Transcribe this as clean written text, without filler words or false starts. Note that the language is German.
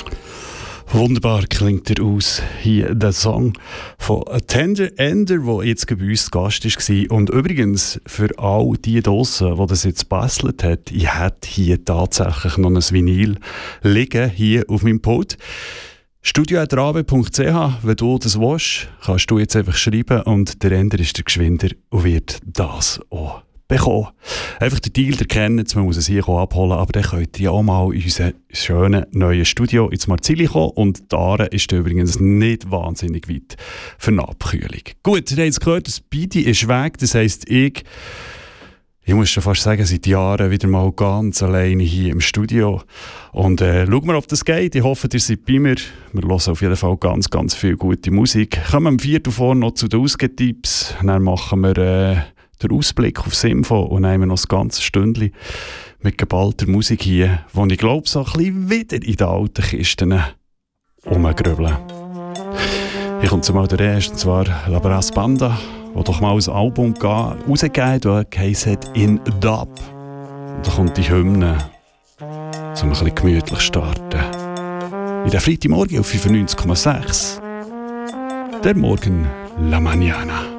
Wunderbar klingt er aus. Hier der Song von Tender Ender, der jetzt bei uns zu Gast war. Und übrigens, für all die draussen, die das jetzt gebastelt hat, ich hätte hier tatsächlich noch ein Vinyl liegen, hier auf meinem Pult. studio@rabe.ch, wenn du das willst, kannst du jetzt einfach schreiben und der Ender ist der Geschwinder und wird das auch bekommen. Einfach den Deal erkennen, man muss es hier abholen, aber dann könnt ihr auch mal in unser schönes neues Studio ins Marzili kommen und die Aare ist übrigens nicht wahnsinnig weit für eine Abkühlung. Gut, ihr habt es gehört, das Speedy ist weg, das heisst, ich muss schon fast sagen, seit Jahren wieder mal ganz alleine hier im Studio. Und schauen wir, ob das geht. Ich hoffe, ihr seid bei mir. Wir hören auf jeden Fall ganz, ganz viel gute Musik. Kommen wir am 4. vor noch zu den Ausgetipps. Dann machen wir den Ausblick auf Simfo und nehmen noch das ganze Stündchen mit geballter Musik hier, wo ich glaube, so ein bisschen wieder in den alten Kisten rumgrübeln. Hier kommt zumal der erste, und zwar La Brass Banda, der doch mal ein Album rausgegeben hat, das heisst In Dub. Und da kommt die Hymne, um ein bisschen gemütlich zu starten. In der Freitagmorgen auf 95,6. Der Morgen La Mañana.